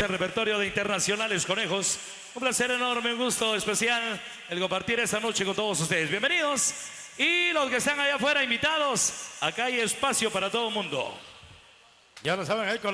este repertorio de internacionales conejos. Un placer enorme, un gusto especial el compartir esta noche con todos ustedes. Bienvenidos. Y los que están allá afuera invitados, acá hay espacio para todo el mundo. Ya lo saben, ahí con